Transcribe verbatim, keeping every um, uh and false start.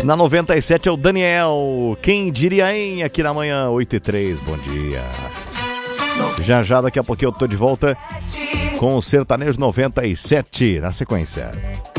Na noventa e sete é o Daniel. Quem diria, hein? Aqui na manhã, oito e três. Bom dia. Já já, daqui a pouquinho eu tô de volta com o Sertanejo noventa e sete. Na sequência.